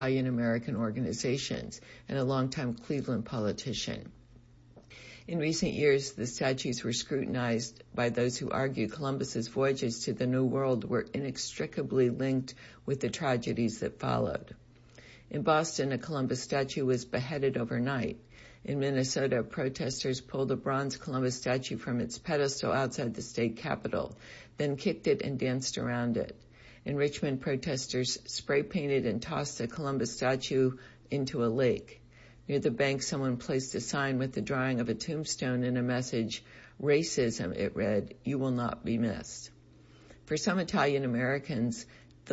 Italian-American organizations and a longtime Cleveland politician. In recent years, the statues were scrutinized by those who argue Columbus's voyages to the New World were inextricably linked with the tragedies that followed. In Boston, a Columbus statue was beheaded overnight. In Minnesota, protesters pulled a bronze Columbus statue from its pedestal outside the state capitol, then kicked it and danced around it. In Richmond, protesters spray-painted and tossed the Columbus statue into a lake. Near the bank, someone placed a sign with the drawing of a tombstone and a message, "Racism," it read, "You will not be missed." For some Italian Americans,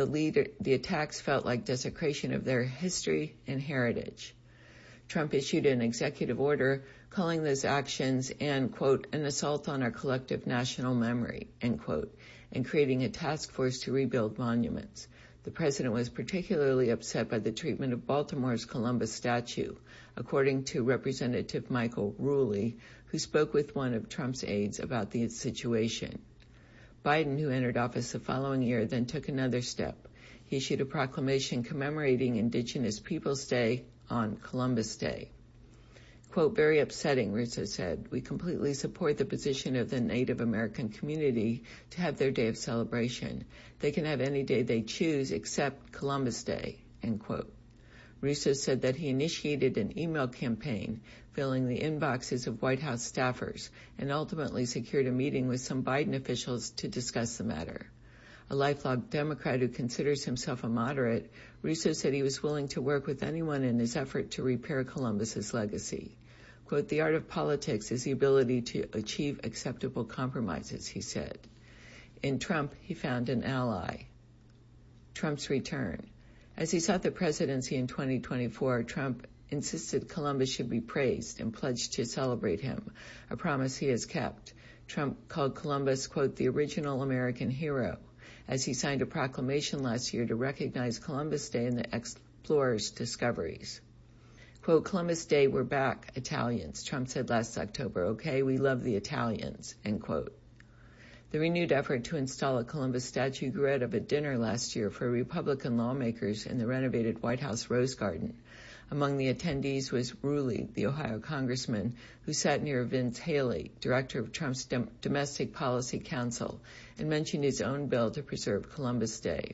the attacks felt like desecration of their history and heritage. Trump issued an executive order calling those actions an, quote, "an assault on our collective national memory," end quote, and creating a task force to rebuild monuments. The president was particularly upset by the treatment of Baltimore's Columbus statue, according to Representative Michael Rulli, who spoke with one of Trump's aides about the situation. Biden, who entered office the following year, then took another step. He issued a proclamation commemorating Indigenous Peoples' Day on Columbus Day. Quote, "Very upsetting," Russo said. "We completely support the position of the Native American community to have their day of celebration. They can have any day they choose except Columbus Day," end quote. Russo said that he initiated an email campaign filling the inboxes of White House staffers and ultimately secured a meeting with some Biden officials to discuss the matter. A lifelong Democrat who considers himself a moderate, Russo said he was willing to work with anyone in his effort to repair Columbus's legacy. Quote, "The art of politics is the ability to achieve acceptable compromises," he said. In Trump, he found an ally. Trump's return. As he sought the presidency in 2024, Trump insisted Columbus should be praised and pledged to celebrate him, a promise he has kept. Trump called Columbus, quote, "the original American hero," as he signed a proclamation last year to recognize Columbus Day and the explorers' discoveries. Quote, "Columbus Day, we're back, Italians," Trump said last October. "Okay, we love the Italians," end quote. The renewed effort to install a Columbus statue grew out of a dinner last year for Republican lawmakers in the renovated White House Rose Garden. Among the attendees was Rulli, the Ohio congressman, who sat near Vince Haley, director of Trump's Domestic Policy Council, and mentioned his own bill to preserve Columbus Day.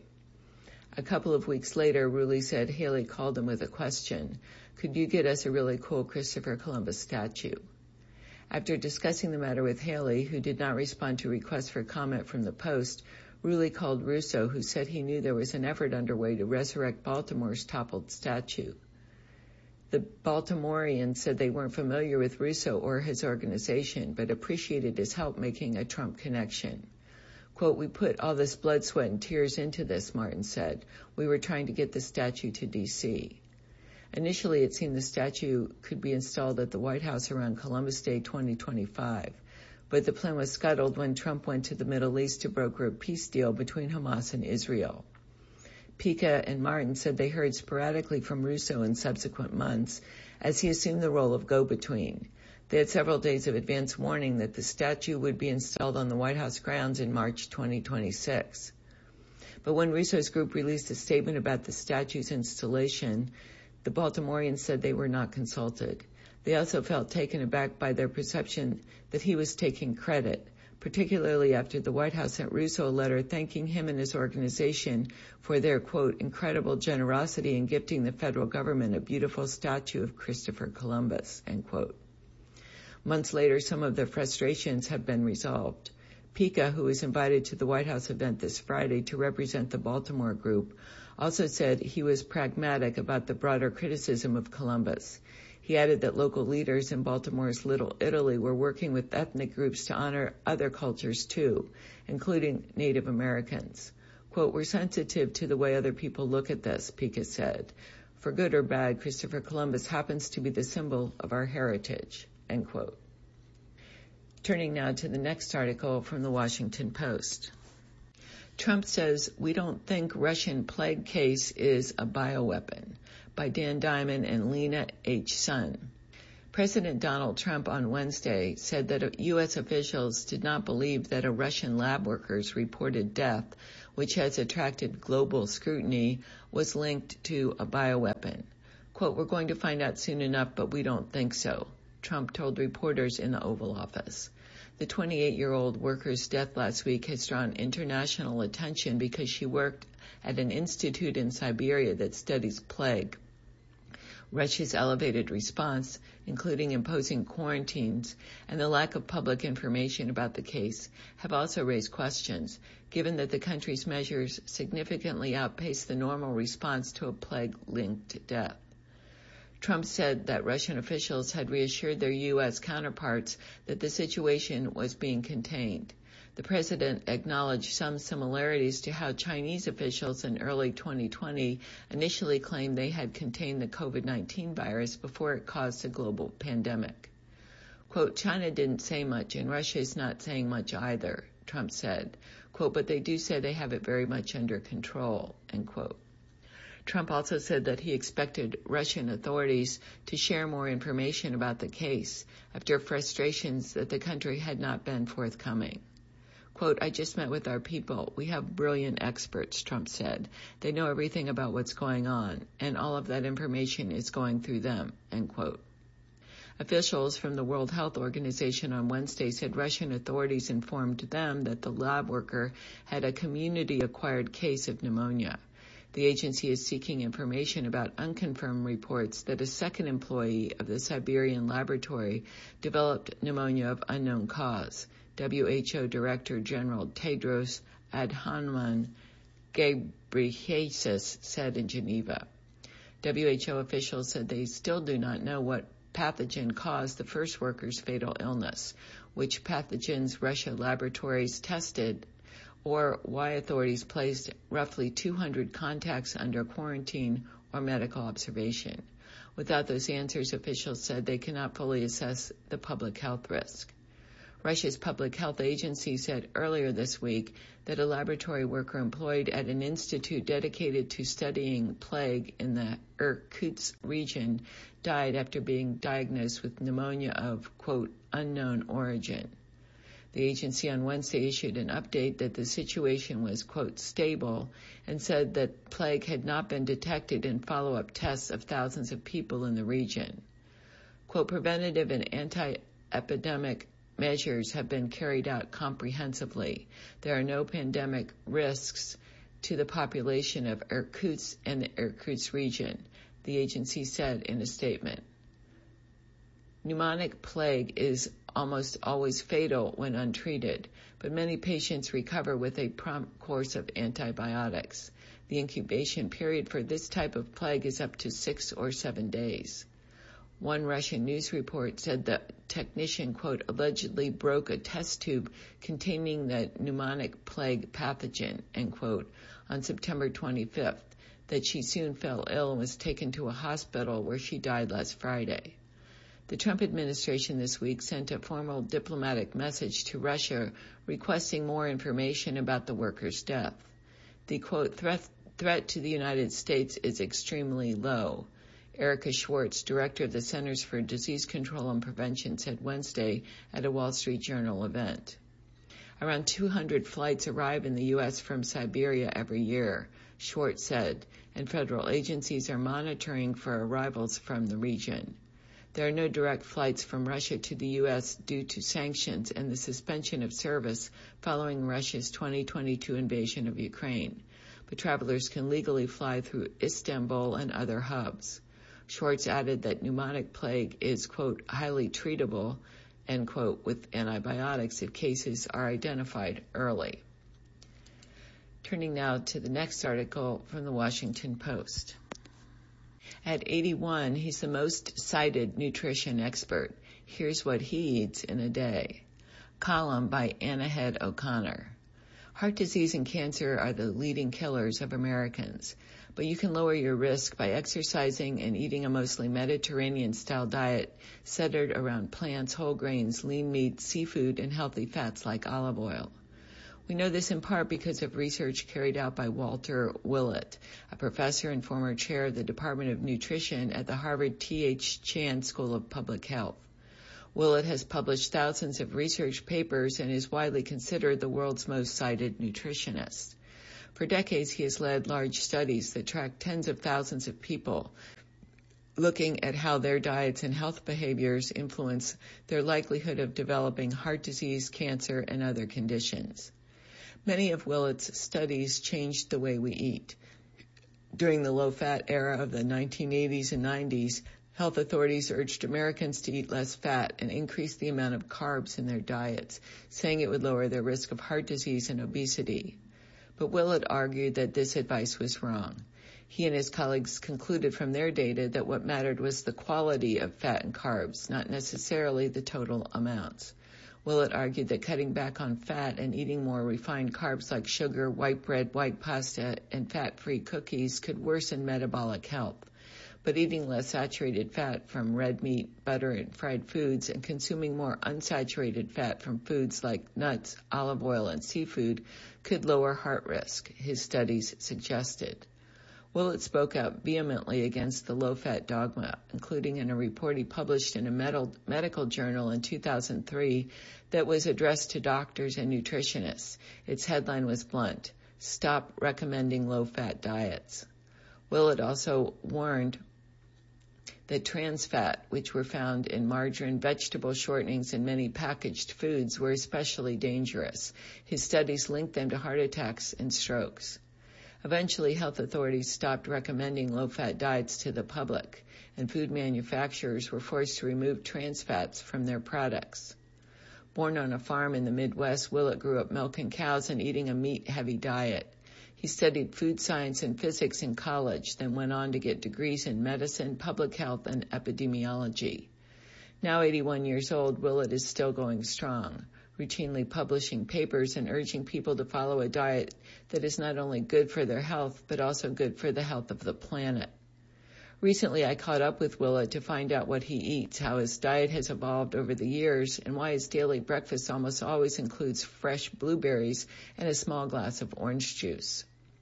A couple of weeks later, Rulli said Haley called him with a question. "Could you get us a really cool Christopher Columbus statue?" After discussing the matter with Haley, who did not respond to requests for comment from the Post, Rulli called Russo, who said he knew there was an effort underway to resurrect Baltimore's toppled statue. The Baltimoreans said they weren't familiar with Russo or his organization, but appreciated his help making a Trump connection. Quote, "We put all this blood, sweat, and tears into this," Martin said. "We were trying to get the statue to D.C. Initially, it seemed the statue could be installed at the White House around Columbus Day 2025, but the plan was scuttled when Trump went to the Middle East to broker a peace deal between Hamas and Israel. Pica and Martin said they heard sporadically from Russo in subsequent months as he assumed the role of go-between. They had several days of advance warning that the statue would be installed on the White House grounds in March 2026. But when Russo's group released a statement about the statue's installation, the Baltimoreans said they were not consulted. They also felt taken aback by their perception that he was taking credit, particularly after the White House sent Russo a letter thanking him and his organization for their, quote, "incredible generosity in gifting the federal government a beautiful statue of Christopher Columbus," end quote. Months later, some of the frustrations have been resolved. Pica, who was invited to the White House event this Friday to represent the Baltimore group, also said he was pragmatic about the broader criticism of Columbus. He added that local leaders in Baltimore's Little Italy were working with ethnic groups to honor other cultures too, including Native Americans. Quote, "We're sensitive to the way other people look at this," Pica said. "For good or bad, Christopher Columbus happens to be the symbol of our heritage," end quote. Turning now to the next article from the Washington Post. Trump says, "We don't think Russian plague case is a bioweapon," by Dan Diamond and Lena H. Sun. President Donald Trump on Wednesday said that U.S. officials did not believe that a Russian lab worker's reported death, which has attracted global scrutiny, was linked to a bioweapon. Quote, "We're going to find out soon enough, but we don't think so," Trump told reporters in the Oval Office. The 28-year-old worker's death last week has drawn international attention because she worked at an institute in Siberia that studies plague. Russia's elevated response, including imposing quarantines, and the lack of public information about the case have also raised questions, given that the country's measures significantly outpace the normal response to a plague-linked death. Trump said that Russian officials had reassured their U.S. counterparts that the situation was being contained. The president acknowledged some similarities to how Chinese officials in early 2020 initially claimed they had contained the COVID-19 virus before it caused a global pandemic. Quote, "China didn't say much and Russia is not saying much either," Trump said. Quote, "But they do say they have it very much under control," end quote. Trump also said that he expected Russian authorities to share more information about the case after frustrations that the country had not been forthcoming. Quote, "I just met with our people. We have brilliant experts," Trump said. "They know everything about what's going on, and all of that information is going through them," end quote. Officials from the World Health Organization on Wednesday said Russian authorities informed them that the lab worker had a community-acquired case of pneumonia. The agency is seeking information about unconfirmed reports that a second employee of the Siberian laboratory developed pneumonia of unknown cause. WHO Director General Tedros Adhanom Ghebreyesus said in Geneva. WHO officials said they still do not know what pathogen caused the first worker's fatal illness, which pathogens Russia laboratories tested, or why authorities placed roughly 200 contacts under quarantine or medical observation. Without those answers, officials said they cannot fully assess the public health risk. Russia's public health agency said earlier this week that a laboratory worker employed at an institute dedicated to studying plague in the Irkutsk region died after being diagnosed with pneumonia of, quote, unknown origin. The agency on Wednesday issued an update that the situation was, quote, stable, and said that plague had not been detected in follow-up tests of thousands of people in the region. Quote, "Preventative and anti-epidemic measures have been carried out comprehensively. There are no pandemic risks to the population of Irkutsk and the Irkutsk region," the agency said in a statement. Pneumonic plague is almost always fatal when untreated, but many patients recover with a prompt course of antibiotics. The incubation period for this type of plague is up to 6 or 7 days. One Russian news report said the technician, quote, allegedly broke a test tube containing the pneumonic plague pathogen, end quote, on September 25th, that she soon fell ill and was taken to a hospital where she died last Friday. The Trump administration this week sent a formal diplomatic message to Russia requesting more information about the worker's death. The, quote, threat to the United States is extremely low. Erica Schwartz, director of the Centers for Disease Control and Prevention, said Wednesday at a Wall Street Journal event. Around 200 flights arrive in the U.S. from Siberia every year, Schwartz said, and federal agencies are monitoring for arrivals from the region. There are no direct flights from Russia to the U.S. due to sanctions and the suspension of service following Russia's 2022 invasion of Ukraine, but travelers can legally fly through Istanbul and other hubs. Schwartz added that pneumonic plague is, quote, highly treatable, end quote, with antibiotics if cases are identified early. Turning now to the next article from the Washington Post. At 81, he's the most cited nutrition expert. Here's what he eats in a day. Column by Anna Head O'Connor. Heart disease and cancer are the leading killers of Americans, but you can lower your risk by exercising and eating a mostly Mediterranean-style diet centered around plants, whole grains, lean meat, seafood, and healthy fats like olive oil. We know this in part because of research carried out by Walter Willett, a professor and former chair of the Department of Nutrition at the Harvard T.H. Chan School of Public Health. Willett has published thousands of research papers and is widely considered the world's most cited nutritionist. For decades, he has led large studies that track tens of thousands of people, looking at how their diets and health behaviors influence their likelihood of developing heart disease, cancer, and other conditions. Many of Willett's studies changed the way we eat. During the low-fat era of the 1980s and 90s, health authorities urged Americans to eat less fat and increase the amount of carbs in their diets, saying it would lower their risk of heart disease and obesity. But Willett argued that this advice was wrong. He and his colleagues concluded from their data that what mattered was the quality of fat and carbs, not necessarily the total amounts. Willett argued that cutting back on fat and eating more refined carbs like sugar, white bread, white pasta, and fat-free cookies could worsen metabolic health. But eating less saturated fat from red meat, butter, and fried foods, and consuming more unsaturated fat from foods like nuts, olive oil, and seafood could lower heart risk, his studies suggested. Willett spoke out vehemently against the low-fat dogma, including in a report he published in a medical journal in 2003 that was addressed to doctors and nutritionists. Its headline was blunt: "Stop recommending low-fat diets." Willett also warned that trans fat, which were found in margarine, vegetable shortenings, and many packaged foods, were especially dangerous. His studies linked them to heart attacks and strokes. Eventually, health authorities stopped recommending low-fat diets to the public, and food manufacturers were forced to remove trans fats from their products. Born on a farm in the Midwest, Willett grew up milking cows and eating a meat-heavy diet. He studied food science and physics in college, then went on to get degrees in medicine, public health, and epidemiology. Now 81 years old, Willett is still going strong, routinely publishing papers and urging people to follow a diet that is not only good for their health, but also good for the health of the planet. Recently, I caught up with Willett to find out what he eats, how his diet has evolved over the years, and why his daily breakfast almost always includes fresh blueberries and a small glass of orange juice.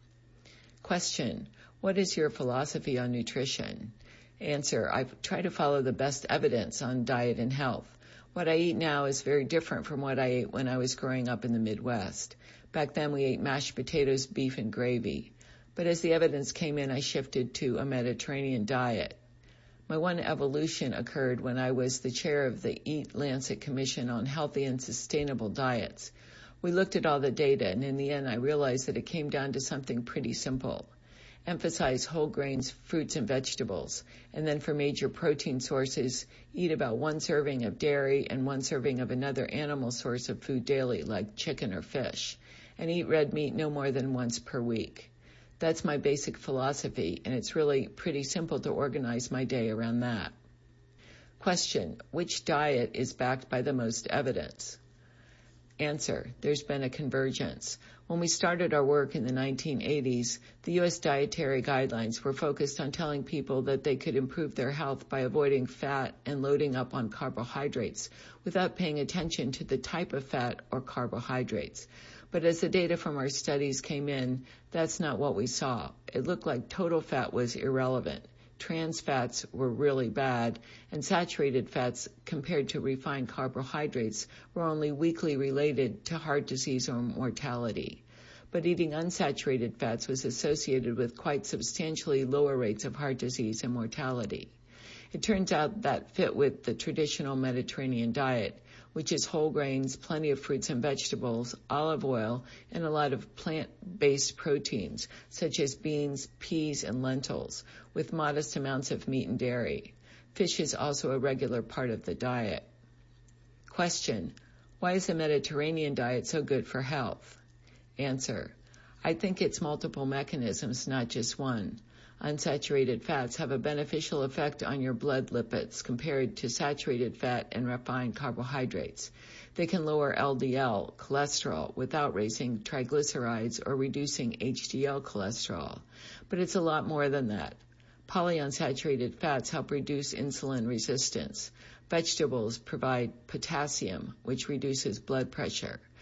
Question: what is your philosophy on nutrition? Answer: I try to follow the best evidence on diet and health. What I eat now is very different from what I ate when I was growing up in the Midwest. Back then we ate mashed potatoes, beef, and gravy. But as the evidence came in, I shifted to a Mediterranean diet. My one evolution occurred when I was the chair of the Eat Lancet Commission on Healthy and Sustainable Diets. We looked at all the data, and in the end I realized that it came down to something pretty simple. Emphasize whole grains, fruits, and vegetables, and then for major protein sources, eat about 1 serving of dairy and 1 serving of another animal source of food daily, like chicken or fish, and eat red meat no more than once per week. That's my basic philosophy, and it's really pretty simple to organize my day around that. Question: which diet is backed by the most evidence? Answer: there's been a convergence. When we started our work in the 1980s, the U.S. dietary guidelines were focused on telling people that they could improve their health by avoiding fat and loading up on carbohydrates without paying attention to the type of fat or carbohydrates. But as the data from our studies came in, that's not what we saw. It looked like total fat was irrelevant. Trans fats were really bad, and saturated fats compared to refined carbohydrates were only weakly related to heart disease or mortality. But eating unsaturated fats was associated with quite substantially lower rates of heart disease and mortality. It turns out that fit with the traditional Mediterranean diet, which is whole grains, plenty of fruits and vegetables, olive oil, and a lot of plant-based proteins, such as beans, peas, and lentils, with modest amounts of meat and dairy. Fish is also a regular part of the diet. Question: why is the Mediterranean diet so good for health? Answer: I think it's multiple mechanisms, not just one. Unsaturated fats have a beneficial effect on your blood lipids compared to saturated fat and refined carbohydrates. They can lower LDL, cholesterol, without raising triglycerides or reducing HDL cholesterol. But it's a lot more than that. Polyunsaturated fats help reduce insulin resistance. Vegetables provide potassium, which reduces blood pressure.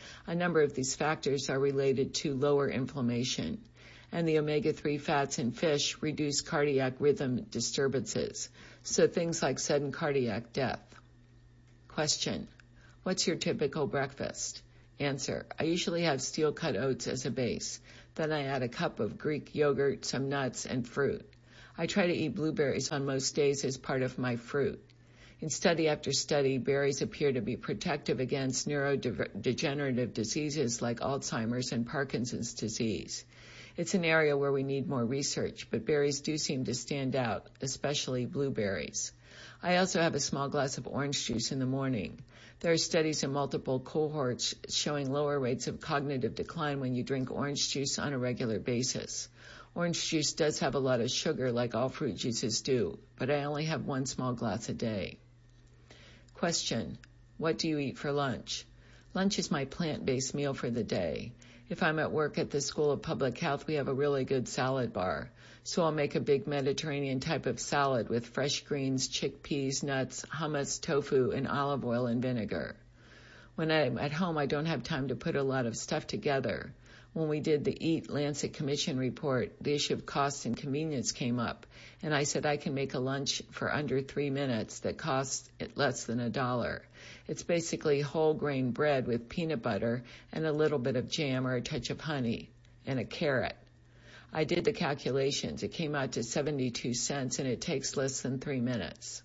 A number of these factors are related to lower inflammation, and the omega-3 fats in fish reduce cardiac rhythm disturbances, so things like sudden cardiac death. Question: what's your typical breakfast? Answer: I usually have steel-cut oats as a base. Then I add a cup of Greek yogurt, some nuts, and fruit. I try to eat blueberries on most days as part of my fruit. In study after study, berries appear to be protective against neurodegenerative diseases like Alzheimer's and Parkinson's disease. It's an area where we need more research, but berries do seem to stand out, especially blueberries. I also have a small glass of orange juice in the morning. There are studies in multiple cohorts showing lower rates of cognitive decline when you drink orange juice on a regular basis. Orange juice does have a lot of sugar like all fruit juices do, but I only have one small glass a day. Question: what do you eat for lunch? Lunch is my plant-based meal for the day. If I'm at work at the School of Public Health, we have a really good salad bar. So I'll make a big Mediterranean type of salad with fresh greens, chickpeas, nuts, hummus, tofu, and olive oil and vinegar. When I'm at home, I don't have time to put a lot of stuff together. When we did the Eat Lancet Commission report, the issue of cost and convenience came up, and I said I can make a lunch for under 3 minutes that costs less than $1. It's basically whole grain bread with peanut butter and a little bit of jam or a touch of honey and a carrot. I did the calculations. It came out to 72 cents, and it takes less than 3 minutes.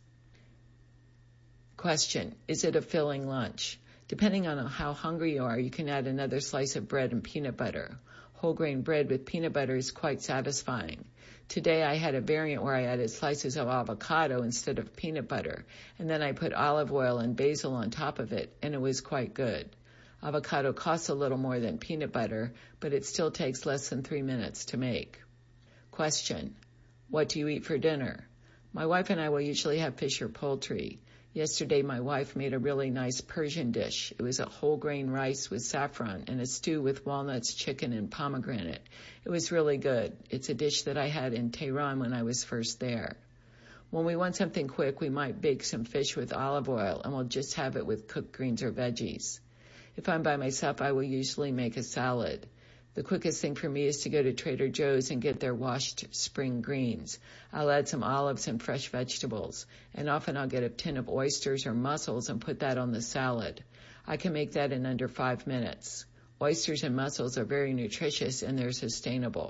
Question: is it a filling lunch? Depending on how hungry you are, you can add another slice of bread and peanut butter. Whole grain bread with peanut butter is quite satisfying. Today I had a variant where I added slices of avocado instead of peanut butter, and then I put olive oil and basil on top of it, and it was quite good. Avocado costs a little more than peanut butter, but it still takes less than 3 minutes to make. Question: what do you eat for dinner? My wife and I will usually have fish or poultry. Yesterday, my wife made a really nice Persian dish. It was a whole grain rice with saffron and a stew with walnuts, chicken, and pomegranate. It was really good. It's a dish that I had in Tehran when I was first there. When we want something quick, we might bake some fish with olive oil, and we'll just have it with cooked greens or veggies. If I'm by myself, I will usually make a salad. The quickest thing for me is to go to Trader Joe's and get their washed spring greens. I'll add some olives and fresh vegetables, and often I'll get a tin of oysters or mussels and put that on the salad. I can make that in under 5 minutes. Oysters and mussels are very nutritious and they're sustainable.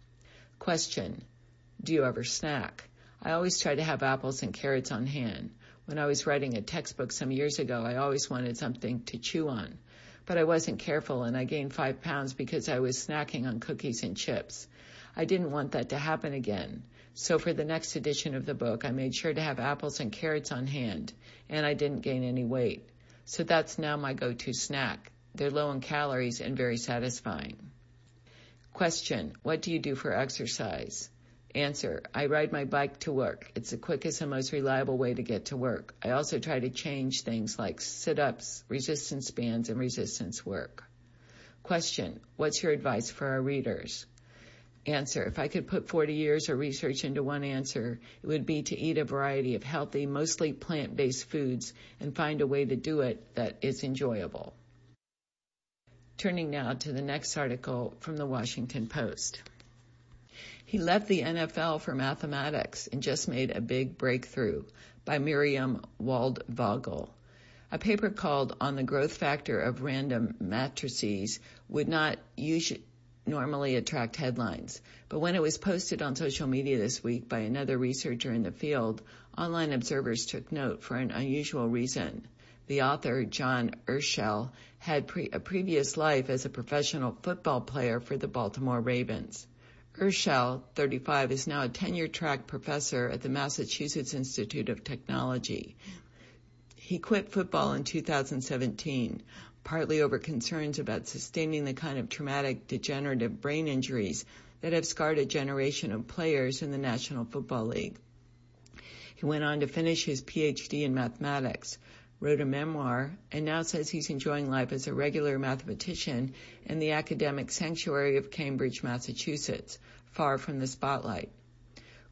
Question: do you ever snack? I always try to have apples and carrots on hand. When I was writing a textbook some years ago, I always wanted something to chew on. But I wasn't careful, and I gained 5 pounds because I was snacking on cookies and chips. I didn't want that to happen again. So for the next edition of the book, I made sure to have apples and carrots on hand, and I didn't gain any weight. So that's now my go-to snack. They're low in calories and very satisfying. Question: what do you do for exercise? Answer: I ride my bike to work. It's the quickest and most reliable way to get to work. I also try to change things like sit-ups, resistance bands, and resistance work. Question: what's your advice for our readers? Answer: if I could put 40 years of research into one answer, it would be to eat a variety of healthy, mostly plant-based foods and find a way to do it that is enjoyable. Turning now to the next article from the Washington Post. He left the NFL for mathematics and just made a big breakthrough, by Miriam Waldvogel. A paper called On the Growth Factor of Random Matrices would not normally attract headlines, but when it was posted on social media this week by another researcher in the field, online observers took note for an unusual reason. The author, John Urschel, had a previous life as a professional football player for the Baltimore Ravens. Urschel, 35, is now a tenure-track professor at the Massachusetts Institute of Technology. He quit football in 2017, partly over concerns about sustaining the kind of traumatic degenerative brain injuries that have scarred a generation of players in the National Football League. He went on to finish his PhD in mathematics, wrote a memoir, and now says he's enjoying life as a regular mathematician in the academic sanctuary of Cambridge, Massachusetts, far from the spotlight.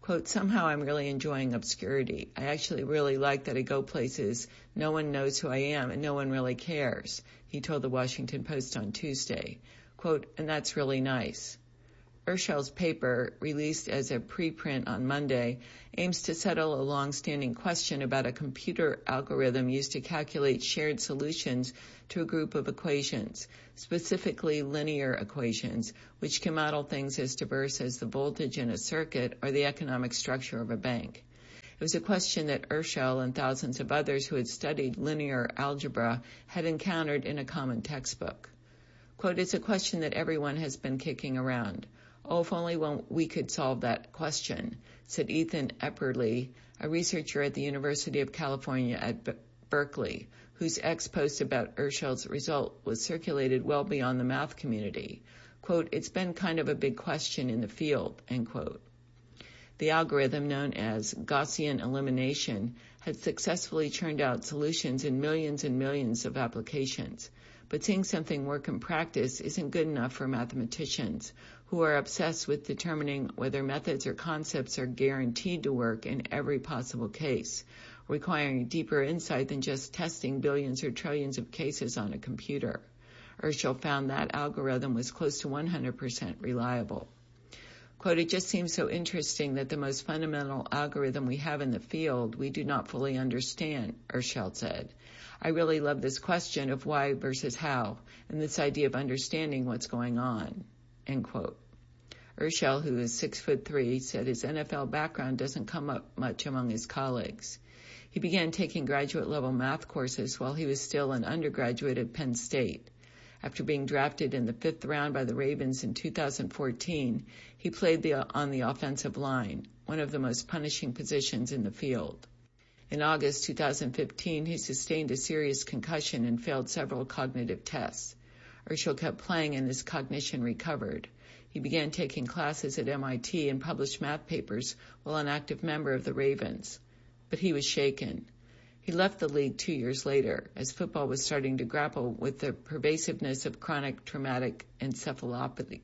Quote, somehow I'm really enjoying obscurity. I actually really like that I go places no one knows who I am and no one really cares, he told the Washington Post on Tuesday. Quote, and that's really nice. Urschel's paper, released as a preprint on Monday, aims to settle a long-standing question about a computer algorithm used to calculate shared solutions to a group of equations, specifically linear equations, which can model things as diverse as the voltage in a circuit or the economic structure of a bank. It was a question that Urschel and thousands of others who had studied linear algebra had encountered in a common textbook. Quote, it's a question that everyone has been kicking around. Oh, if only we could solve that question, said Ethan Epperly, a researcher at the University of California at Berkeley, whose ex-post about Urschel's result was circulated well beyond the math community. Quote, it's been kind of a big question in the field, end quote. The algorithm, known as Gaussian elimination, had successfully churned out solutions in millions and millions of applications. But seeing something work in practice isn't good enough for mathematicians, who are obsessed with determining whether methods or concepts are guaranteed to work in every possible case, requiring deeper insight than just testing billions or trillions of cases on a computer. Urschel found that algorithm was close to 100% reliable. Quote, it just seems so interesting that the most fundamental algorithm we have in the field we do not fully understand, Urschel said. I really love this question of why versus how, and this idea of understanding what's going on, end quote. Urschel, who is 6'3", said his NFL background doesn't come up much among his colleagues. He began taking graduate-level math courses while he was still an undergraduate at Penn State. After being drafted in the 5th round by the Ravens in 2014, he played on the offensive line, one of the most punishing positions in the field. In August 2015, he sustained a serious concussion and failed several cognitive tests. Urschel kept playing and his cognition recovered. He began taking classes at MIT and published math papers while an active member of the Ravens. But he was shaken. He left the league 2 years later, as football was starting to grapple with the pervasiveness of chronic traumatic encephalopathy,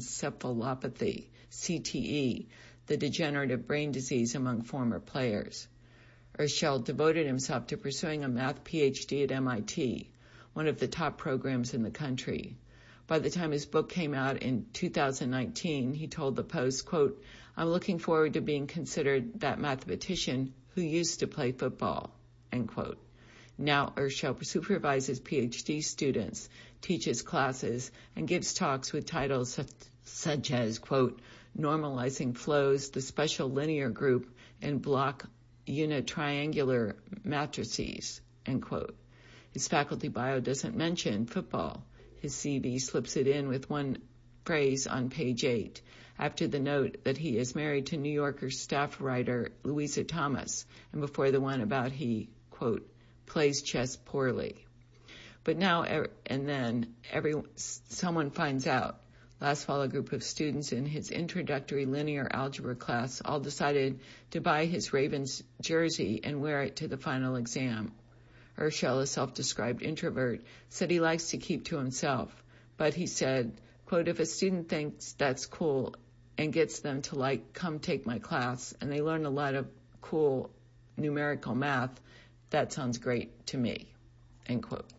CTE, the degenerative brain disease among former players. Urschel devoted himself to pursuing a math PhD at MIT, one of the top programs in the country. By the time his book came out in 2019, he told the Post, quote, I'm looking forward to being considered that mathematician who used to play football, end quote. Now Urschel supervises PhD students, teaches classes, and gives talks with titles such as, quote, Normalizing Flows, the Special Linear Group, and Block Unitriangular Matrices, end quote. His faculty bio doesn't mention football. His CV slips it in with one phrase on page 8, after the note that he is married to New Yorker staff writer Louisa Thomas, and before the one about he, quote, plays chess poorly. But now and then, someone finds out. Last fall, a group of students in his introductory linear algebra class all decided to buy his Ravens jersey and wear it to the final exam. Urschel, a self-described introvert, said he likes to keep to himself, but he said, quote, if a student thinks that's cool and gets them to come take my class and they learn a lot of cool numerical math, that sounds great to me, end quote.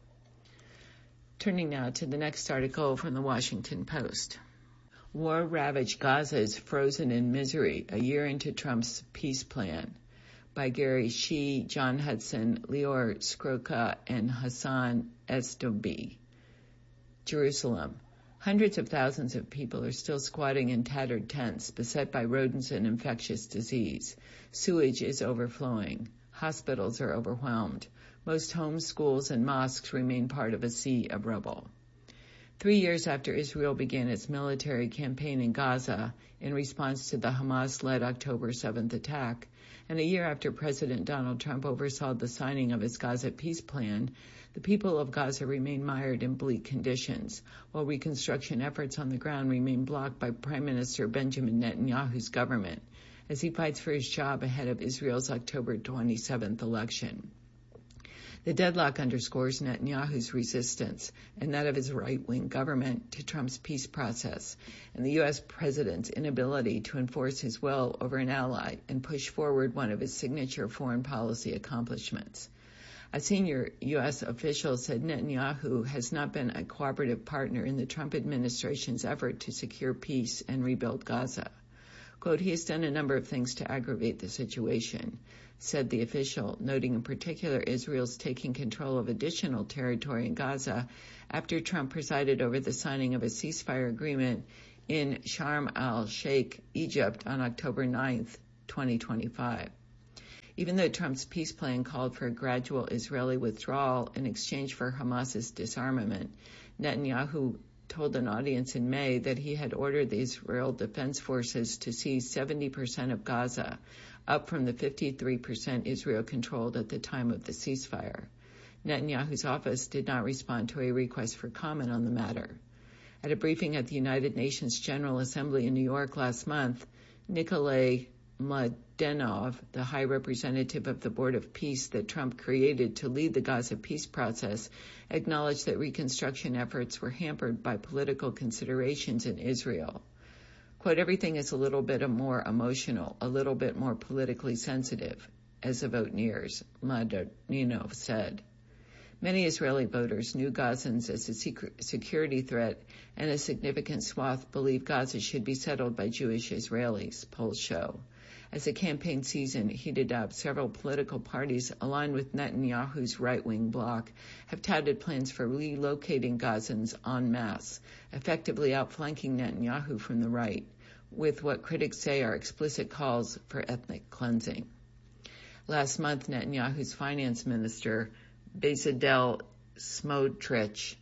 Turning now to the next article from the Washington Post. War-ravaged Gaza is frozen in misery a year into Trump's peace plan, by Gary Shee, John Hudson, Lior Skroka, and Hassan Esdobi. Jerusalem. Hundreds of thousands of people are still squatting in tattered tents, beset by rodents and infectious disease. Sewage is overflowing. Hospitals are overwhelmed. Most homes, schools, and mosques remain part of a sea of rubble. 3 years after Israel began its military campaign in Gaza in response to the Hamas-led October 7th attack, and a year after President Donald Trump oversaw the signing of his Gaza peace plan, the people of Gaza remain mired in bleak conditions, while reconstruction efforts on the ground remain blocked by Prime Minister Benjamin Netanyahu's government, as he fights for his job ahead of Israel's October 27th election. The deadlock underscores Netanyahu's resistance and that of his right-wing government to Trump's peace process, and the U.S. president's inability to enforce his will over an ally and push forward one of his signature foreign policy accomplishments. A senior U.S. official said Netanyahu has not been a cooperative partner in the Trump administration's effort to secure peace and rebuild Gaza. Quote, he has done a number of things to aggravate the situation, said the official, noting in particular Israel's taking control of additional territory in Gaza after Trump presided over the signing of a ceasefire agreement in Sharm el-Sheikh, Egypt, on October 9th, 2025. Even though Trump's peace plan called for a gradual Israeli withdrawal in exchange for Hamas's disarmament, Netanyahu told an audience in May that he had ordered the Israel Defense Forces to seize 70% of Gaza, up from the 53% Israel controlled at the time of the ceasefire. Netanyahu's office did not respond to a request for comment on the matter. At a briefing at the United Nations General Assembly in New York last month, Nikolay Mladenov, the High Representative of the Board of Peace that Trump created to lead the Gaza peace process, acknowledged that reconstruction efforts were hampered by political considerations in Israel. Quote, everything is a little bit more emotional, a little bit more politically sensitive, as the vote nears, Mladenov said. Many Israeli voters knew Gazans as a security threat, and a significant swath believe Gaza should be settled by Jewish Israelis, polls show. As the campaign season heated up, several political parties aligned with Netanyahu's right-wing bloc have touted plans for relocating Gazans en masse, effectively outflanking Netanyahu from the right, with what critics say are explicit calls for ethnic cleansing. Last month, Netanyahu's finance minister, Bezalel Smotrich,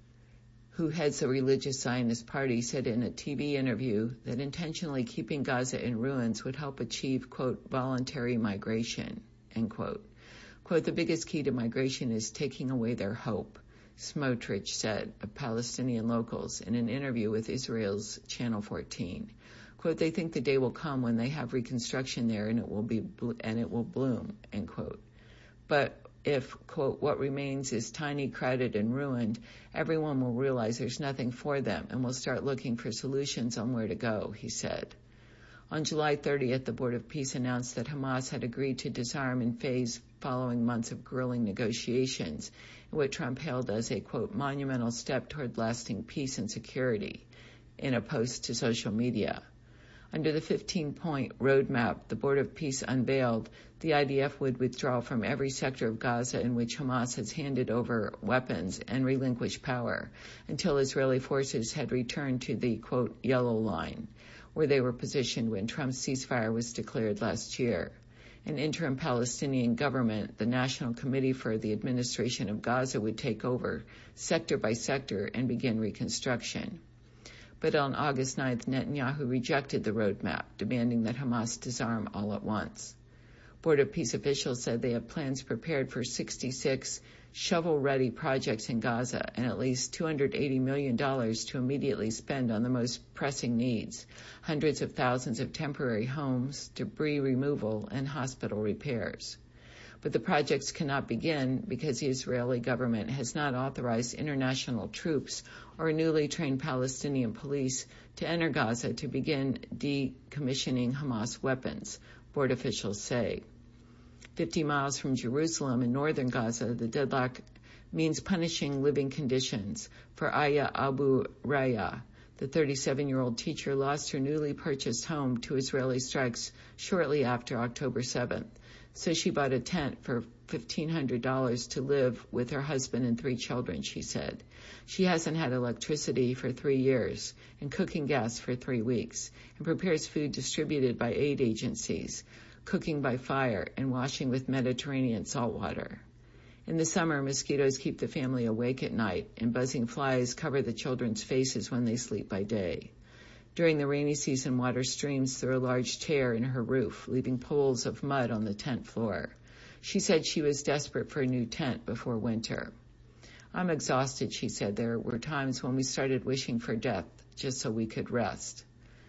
who heads the religious Zionist party, said in a TV interview that intentionally keeping Gaza in ruins would help achieve, quote, voluntary migration, end quote. Quote, the biggest key to migration is taking away their hope, Smotrich said of Palestinian locals in an interview with Israel's Channel 14. Quote, they think the day will come when they have reconstruction there and it will bloom, end quote. But if, quote, what remains is tiny, crowded, and ruined, everyone will realize there's nothing for them and will start looking for solutions on where to go, he said. On July 30th, the Board of Peace announced that Hamas had agreed to disarm in phase following months of grueling negotiations, in what Trump hailed as a, quote, monumental step toward lasting peace and security, in a post to social media. Under the 15-point roadmap the Board of Peace unveiled, the IDF would withdraw from every sector of Gaza in which Hamas has handed over weapons and relinquish power until Israeli forces had returned to the, quote, yellow line, where they were positioned when Trump's ceasefire was declared last year. An interim Palestinian government, the National Committee for the Administration of Gaza, would take over sector by sector and begin reconstruction. But on August 9th, Netanyahu rejected the roadmap, demanding that Hamas disarm all at once. Board of Peace officials said they have plans prepared for 66 shovel-ready projects in Gaza and at least $280 million to immediately spend on the most pressing needs, hundreds of thousands of temporary homes, debris removal, and hospital repairs. But the projects cannot begin because the Israeli government has not authorized international troops or newly trained Palestinian police to enter Gaza to begin decommissioning Hamas weapons, board officials say. 50 miles from Jerusalem in northern Gaza, the deadlock means punishing living conditions for Aya Abu Raya. The 37-year-old teacher lost her newly purchased home to Israeli strikes shortly after October 7th. So she bought a tent for $1,500 to live with her husband and 3 children, she said. She hasn't had electricity for 3 years and cooking gas for 3 weeks and prepares food distributed by aid agencies, cooking by fire and washing with Mediterranean salt water. In the summer, mosquitoes keep the family awake at night and buzzing flies cover the children's faces when they sleep by day. During the rainy season, water streams through a large tear in her roof, leaving pools of mud on the tent floor. She said she was desperate for a new tent before winter. I'm exhausted, she said. There were times when we started wishing for death just so we could rest.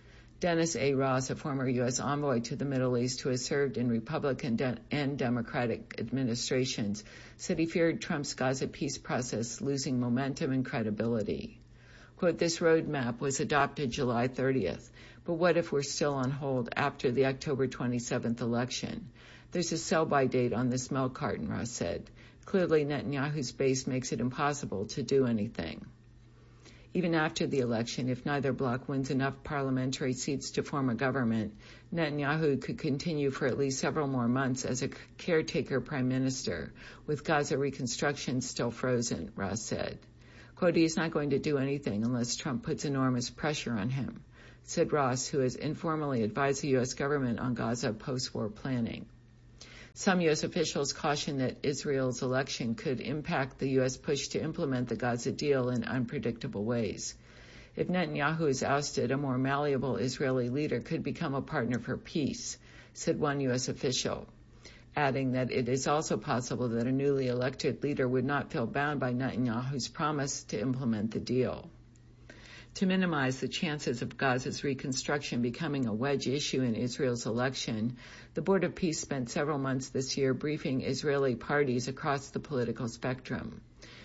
Dennis A. Ross, a former U.S. envoy to the Middle East who has served in Republican and Democratic administrations, said he feared Trump's Gaza peace process losing momentum and credibility. Quote, this roadmap was adopted July 30th, but what if we're still on hold after the October 27th election? There's a sell-by date on this milk carton, Ross said. Clearly, Netanyahu's base makes it impossible to do anything. Even after the election, if neither bloc wins enough parliamentary seats to form a government, Netanyahu could continue for at least several more months as a caretaker prime minister, with Gaza reconstruction still frozen, Ross said. Quote, he is not going to do anything unless Trump puts enormous pressure on him, said Ross, who has informally advised the U.S. government on Gaza post-war planning. Some U.S. officials caution that Israel's election could impact the U.S. push to implement the Gaza deal in unpredictable ways. If Netanyahu is ousted, a more malleable Israeli leader could become a partner for peace, said one U.S. official, adding that it is also possible that a newly elected leader would not feel bound by Netanyahu's promise to implement the deal. To minimize the chances of Gaza's reconstruction becoming a wedge issue in Israel's election, the Board of Peace spent several months this year briefing Israeli parties across the political spectrum.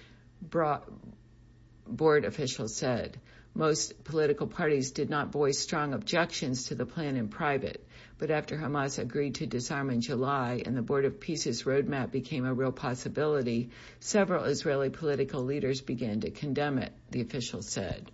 Board officials said most political parties did not voice strong objections to the plan in private, but after Hamas agreed to disarm in July and the Board of Peace's roadmap became a real possibility, several Israeli political leaders began to condemn it, the officials said.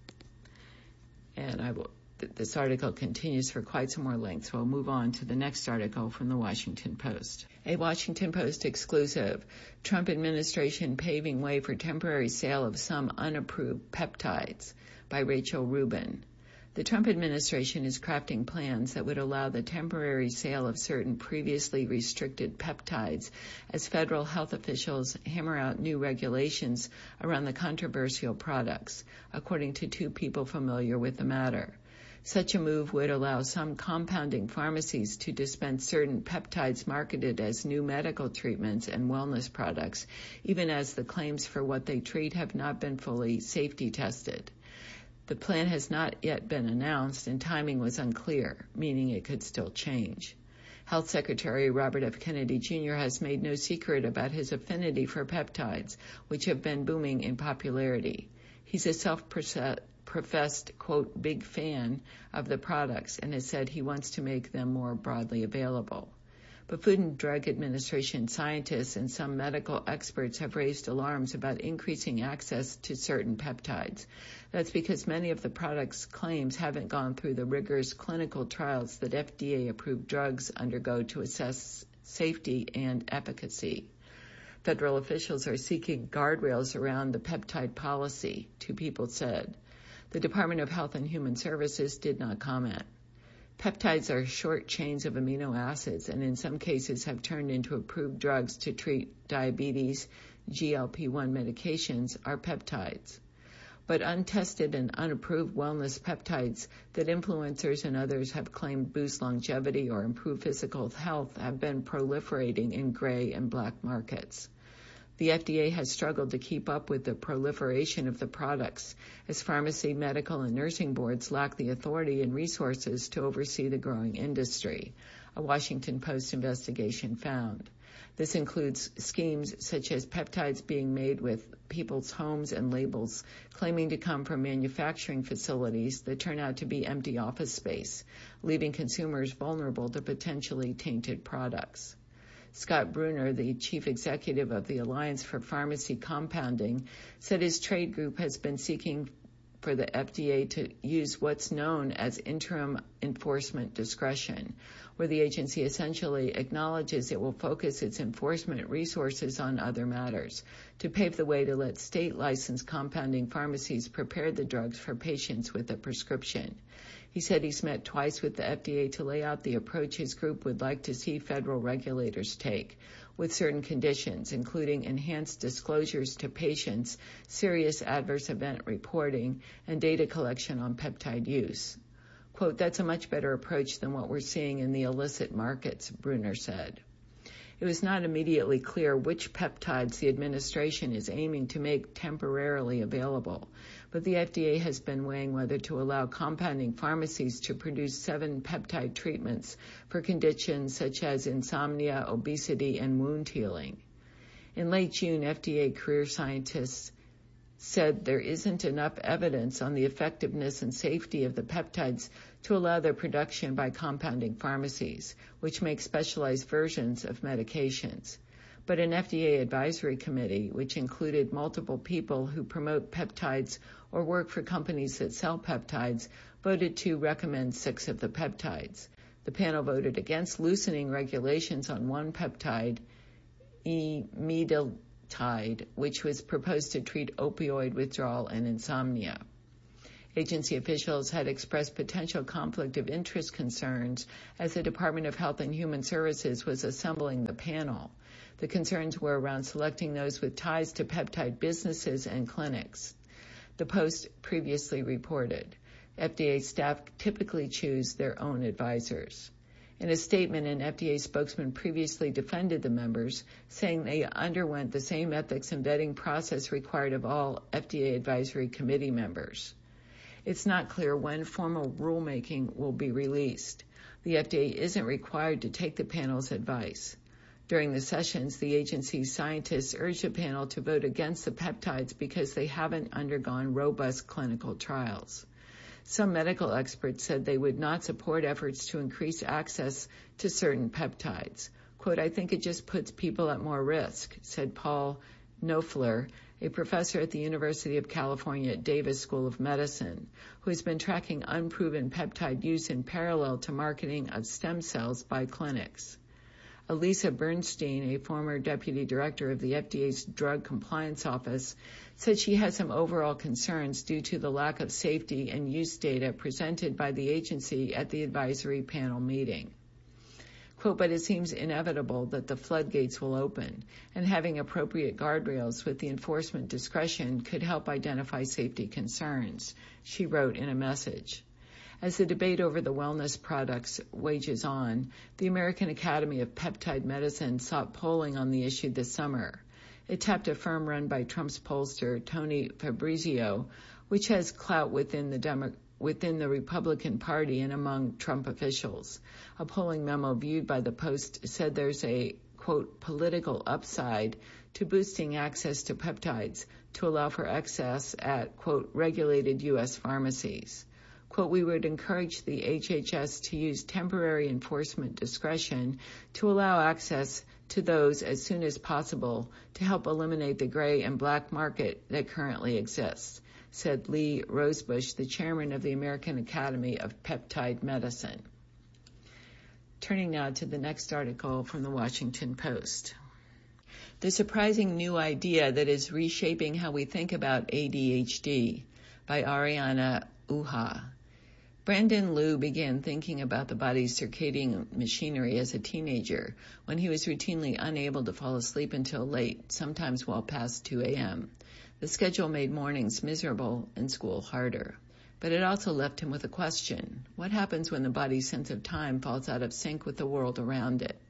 And this article continues for quite some more length, so I'll move on to the next article from the Washington Post. A Washington Post exclusive, Trump administration paving way for temporary sale of some unapproved peptides, by Rachel Rubin. The Trump administration is crafting plans that would allow the temporary sale of certain previously restricted peptides as federal health officials hammer out new regulations around the controversial products, according to two people familiar with the matter. Such a move would allow some compounding pharmacies to dispense certain peptides marketed as new medical treatments and wellness products, even as the claims for what they treat have not been fully safety tested. The plan has not yet been announced and timing was unclear, meaning it could still change. Health Secretary Robert F. Kennedy Jr. has made no secret about his affinity for peptides, which have been booming in popularity. He's a self-professed, quote, big fan of the products and has said he wants to make them more broadly available. But Food and Drug Administration scientists and some medical experts have raised alarms about increasing access to certain peptides. That's because many of the products' claims haven't gone through the rigorous clinical trials that FDA-approved drugs undergo to assess safety and efficacy. Federal officials are seeking guardrails around the peptide policy, two people said. The Department of Health and Human Services did not comment. Peptides are short chains of amino acids and in some cases have turned into approved drugs to treat diabetes. GLP-1 medications are peptides. But untested and unapproved wellness peptides that influencers and others have claimed boost longevity or improve physical health have been proliferating in gray and black markets. The FDA has struggled to keep up with the proliferation of the products, as pharmacy, medical, and nursing boards lack the authority and resources to oversee the growing industry, a Washington Post investigation found. This includes schemes such as peptides being made with people's homes and labels claiming to come from manufacturing facilities that turn out to be empty office space, leaving consumers vulnerable to potentially tainted products. Scott Brunner, the chief executive of the Alliance for Pharmacy Compounding, said his trade group has been seeking for the FDA to use what's known as interim enforcement discretion, where the agency essentially acknowledges it will focus its enforcement resources on other matters, to pave the way to let state-licensed compounding pharmacies prepare the drugs for patients with a prescription. He said he's met twice with the FDA to lay out the approach his group would like to see federal regulators take, with certain conditions, including enhanced disclosures to patients, serious adverse event reporting, and data collection on peptide use. Quote, that's a much better approach than what we're seeing in the illicit markets, Brunner said. It was not immediately clear which peptides the administration is aiming to make temporarily available, but the FDA has been weighing whether to allow compounding pharmacies to produce 7 peptide treatments for conditions such as insomnia, obesity, and wound healing. In late June, FDA career scientists said there isn't enough evidence on the effectiveness and safety of the peptides to allow their production by compounding pharmacies, which make specialized versions of medications. But an FDA advisory committee, which included multiple people who promote peptides or work for companies that sell peptides, voted to recommend 6 of the peptides. The panel voted against loosening regulations on one peptide, imidiltide, which was proposed to treat opioid withdrawal and insomnia. Agency officials had expressed potential conflict of interest concerns as the Department of Health and Human Services was assembling the panel. The concerns were around selecting those with ties to peptide businesses and clinics. The Post previously reported, FDA staff typically choose their own advisors. In a statement, an FDA spokesman previously defended the members, saying they underwent the same ethics and vetting process required of all FDA advisory committee members. It's not clear when formal rulemaking will be released. The FDA isn't required to take the panel's advice. During the sessions, the agency's scientists urged the panel to vote against the peptides because they haven't undergone robust clinical trials. Some medical experts said they would not support efforts to increase access to certain peptides. Quote, I think it just puts people at more risk, said Paul Knopfler, a professor at the University of California at Davis School of Medicine, who has been tracking unproven peptide use in parallel to marketing of stem cells by clinics. Elisa Bernstein, a former deputy director of the FDA's Drug Compliance Office, said she has some overall concerns due to the lack of safety and use data presented by the agency at the advisory panel meeting. Quote, but it seems inevitable that the floodgates will open, and having appropriate guardrails with the enforcement discretion could help identify safety concerns, she wrote in a message. As the debate over the wellness products wages on, the American Academy of Peptide Medicine sought polling on the issue this summer. It tapped a firm run by Trump's pollster, Tony Fabrizio, which has clout within the Republican Party and among Trump officials. A polling memo viewed by the Post said there's a, quote, political upside to boosting access to peptides to allow for access at, quote, regulated U.S. pharmacies. Quote, we would encourage the HHS to use temporary enforcement discretion to allow access to those as soon as possible to help eliminate the gray and black market that currently exists, said Lee Rosebush, the chairman of the American Academy of Peptide Medicine. Turning now to the next article from the Washington Post. The surprising new idea that is reshaping how we think about ADHD by Ariana Uha. Brandon Liu began thinking about the body's circadian machinery as a teenager when he was routinely unable to fall asleep until late, sometimes well past 2 a.m. The schedule made mornings miserable and school harder. But it also left him with a question. What happens when the body's sense of time falls out of sync with the world around it?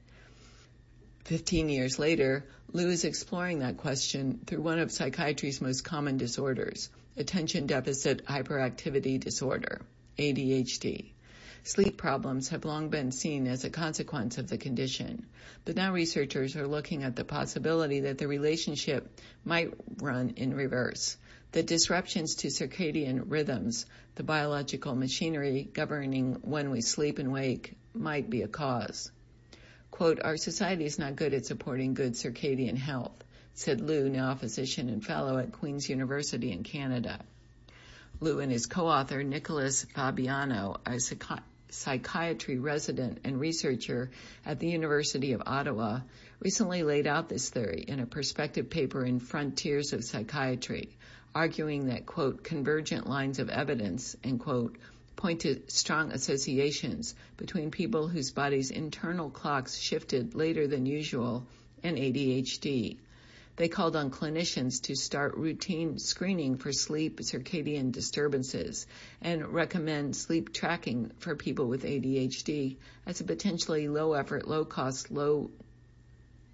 15 years later, Liu is exploring that question through one of psychiatry's most common disorders, attention deficit hyperactivity disorder, ADHD. Sleep problems have long been seen as a consequence of the condition, but now researchers are looking at the possibility that the relationship might run in reverse, that disruptions to circadian rhythms, the biological machinery governing when we sleep and wake, might be a cause. Quote, our society is not good at supporting good circadian health, said Liu, now a physician and fellow at Queen's University in Canada. Liu and his co-author, Nicholas Fabiano, a psychiatry resident and researcher at the University of Ottawa, recently laid out this theory in a perspective paper in Frontiers of Psychiatry, arguing that, quote, convergent lines of evidence, end quote, point to strong associations between people whose bodies' internal clocks shifted later than usual and ADHD. They called on clinicians to start routine screening for sleep circadian disturbances and recommend sleep tracking for people with ADHD as a potentially low-effort, low-cost, low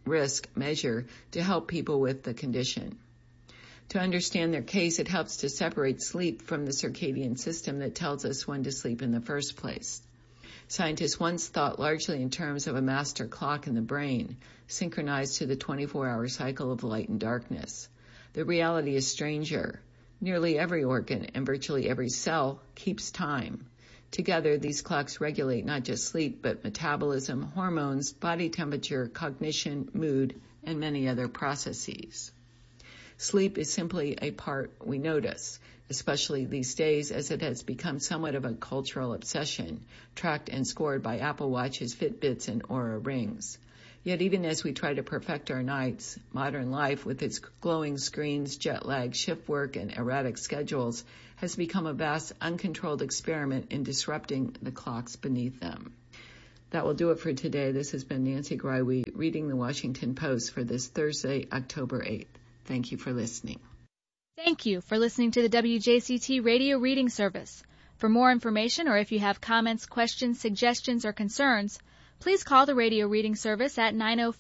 risk measure to help people with the condition. To understand their case, it helps to separate sleep from the circadian system that tells us when to sleep in the first place. Scientists once thought largely in terms of a master clock in the brain, synchronized to the 24-hour cycle of light and darkness. The reality is stranger. Nearly every organ and virtually every cell keeps time. Together, these clocks regulate not just sleep, but metabolism, hormones, body temperature, cognition, mood, and many other processes. Sleep is simply a part we notice, especially these days as it has become somewhat of a cultural obsession, tracked and scored by Apple Watches, Fitbits, and Oura Rings. Yet even as we try to perfect our nights, modern life with its glowing screens, jet lag, shift work, and erratic schedules has become a vast, uncontrolled experiment in disrupting the clocks beneath them. That will do it for today. This has been Nancy Greiwe reading the Washington Post for this Thursday, October 8th. Thank you for listening. Thank you for listening to the WJCT Radio Reading Service. For more information or if you have comments, questions, suggestions, or concerns, please call the Radio Reading Service at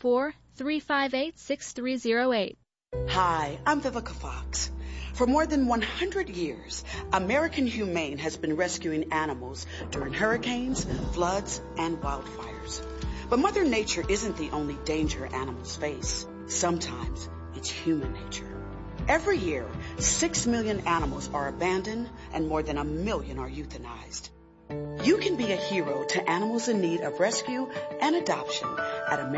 904-358-6308. Hi, I'm Vivica Fox. For more than 100 years, American Humane has been rescuing animals during hurricanes, floods, and wildfires. But Mother Nature isn't the only danger animals face. Sometimes it's human nature. Every year, 6 million animals are abandoned and more than 1 million are euthanized. You can be a hero to animals in need of rescue and adoption at